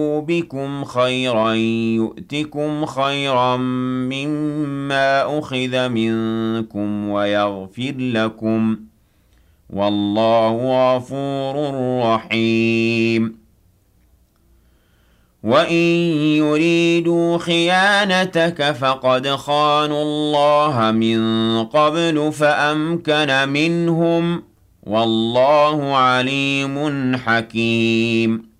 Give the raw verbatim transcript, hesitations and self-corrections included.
بكم خيرا يؤتكم خيرا مما أخذ منكم ويغفر لكم والله غفور رحيم وَإِن يُرِيدُوا خِيَانَتَكَ فَقَدْ خَانُوا اللَّهَ مِن قَبْلُ فَأَمْكَنَ مِنْهُمْ وَاللَّهُ عَلِيمٌ حَكِيمٌ